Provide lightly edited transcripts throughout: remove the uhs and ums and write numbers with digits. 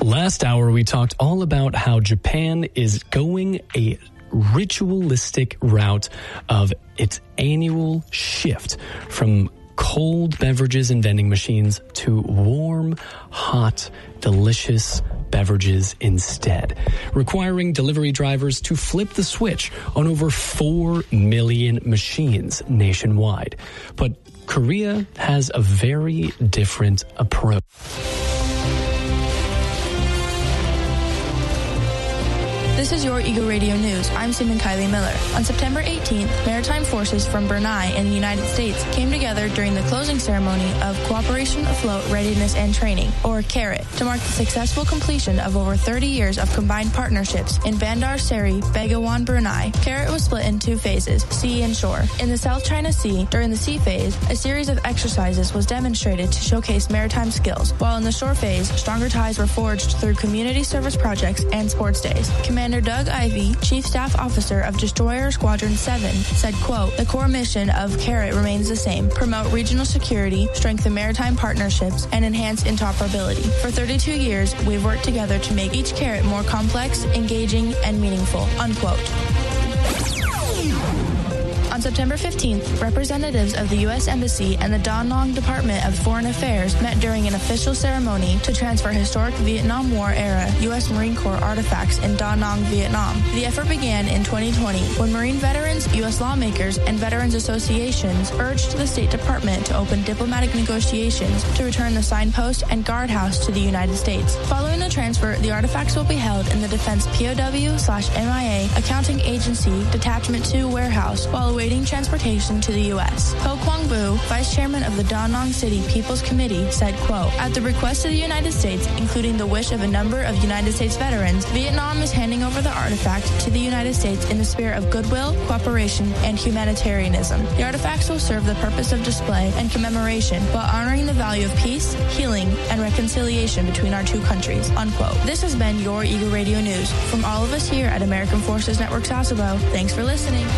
Last hour, we talked all about how Japan is going a ritualistic route of its annual shift from cold beverages and vending machines to warm, hot, delicious beverages instead, requiring delivery drivers to flip the switch on over 4 million machines nationwide. But Korea has a very different approach. This is your Eagle Radio News. I'm Simon Kylie Miller. On September 18th, maritime forces from Brunei and the United States came together during the closing ceremony of Cooperation Afloat Readiness and Training, or CARAT, to mark the successful completion of over 30 years of combined partnerships in Bandar Seri, Begawan, Brunei. CARAT was split in 2 phases, sea and shore. In the South China Sea, during the sea phase, a series of exercises was demonstrated to showcase maritime skills, while in the shore phase, stronger ties were forged through community service projects and sports days. Commander Doug Ivey, Chief Staff Officer of Destroyer Squadron 7, said, quote, "The core mission of CARAT remains the same: promote regional security, strengthen maritime partnerships, and enhance interoperability. For 32 years, we've worked together to make each CARAT more complex, engaging, and meaningful," unquote. On September 15th, representatives of the U.S. Embassy and the Da Nang Department of Foreign Affairs met during an official ceremony to transfer historic Vietnam War-era U.S. Marine Corps artifacts in Da Nang, Vietnam. The effort began in 2020 when Marine veterans, U.S. lawmakers, and veterans associations urged the State Department to open diplomatic negotiations to return the signpost and guardhouse to the United States. Following the transfer, the artifacts will be held in the Defense POW/MIA Accounting Agency Detachment 2 warehouse while awaiting transportation to the U.S. Ho Kwang Bu, Vice Chairman of the Da Nang City People's Committee, said, quote, "At the request of the United States, including the wish of a number of United States veterans, Vietnam is handing over the artifact to the United States in the spirit of goodwill, cooperation, and humanitarianism. The artifacts will serve the purpose of display and commemoration while honoring the value of peace, healing, and reconciliation between our two countries," unquote. This has been your Eagle Radio News. From all of us here at American Forces Network Sasebo, thanks for listening.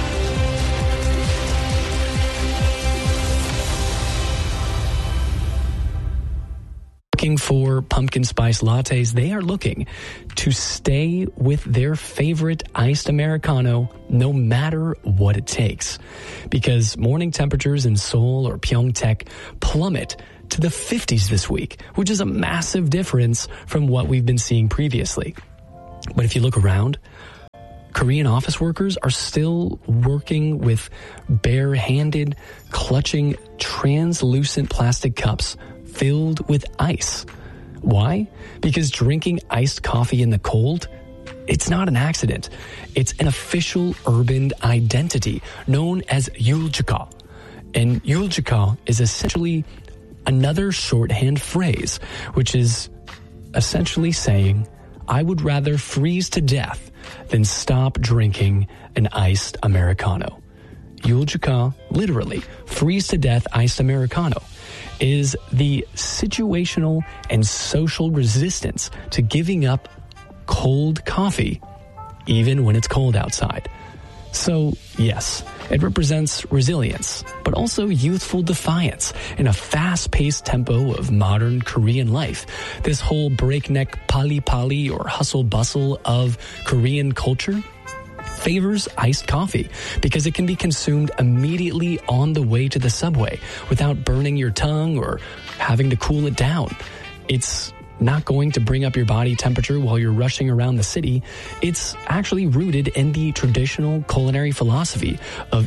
Looking for pumpkin spice lattes, they are looking to stay with their favorite iced Americano no matter what it takes. Because morning temperatures in Seoul or Pyeongtaek plummet to the 50s this week, which is a massive difference from what we've been seeing previously. But if you look around, Korean office workers are still working with bare-handed, clutching translucent plastic cups filled with ice. Why? Because drinking iced coffee in the cold, it's not an accident. It's an official urban identity known as Yuljika. And Yuljika is essentially another shorthand phrase, which is essentially saying, I would rather freeze to death than stop drinking an iced Americano. Yuljika, literally, freeze to death iced Americano, is the situational and social resistance to giving up cold coffee, even when it's cold outside. So, yes, it represents resilience, but also youthful defiance in a fast-paced tempo of modern Korean life. This whole breakneck pali-pali or hustle-bustle of Korean culture favors iced coffee because it can be consumed immediately on the way to the subway without burning your tongue or having to cool it down. It's not going to bring up your body temperature while you're rushing around the city. It's actually rooted in the traditional culinary philosophy of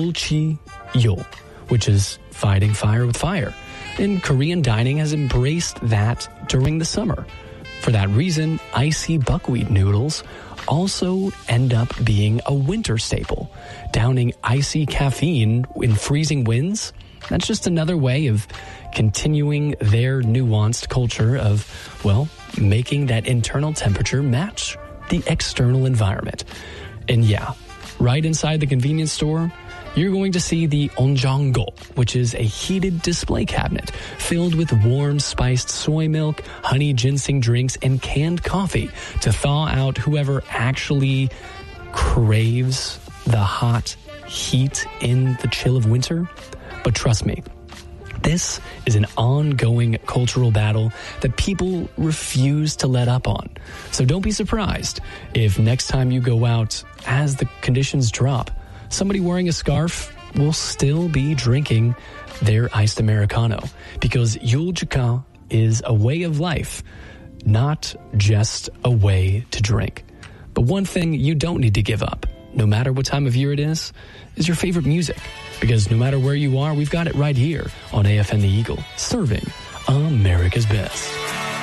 Iulchi-yul, which is fighting fire with fire. And Korean dining has embraced that during the summer. For that reason, icy buckwheat noodles also end up being a winter staple. Downing icy caffeine in freezing winds, that's just another way of continuing their nuanced culture of, well, making that internal temperature match the external environment. And yeah, right inside the convenience store, you're going to see the onjangol, which is a heated display cabinet filled with warm spiced soy milk, honey ginseng drinks, and canned coffee to thaw out whoever actually craves the hot heat in the chill of winter. But trust me, This is an ongoing cultural battle that people refuse to let up on. So don't be surprised if next time you go out, as the conditions drop, somebody wearing a scarf will still be drinking their iced Americano, because Yuljika is a way of life, not just a way to drink. But one thing you don't need to give up, no matter what time of year it is your favorite music. Because no matter where you are, we've got it right here on AFN The Eagle, serving America's best.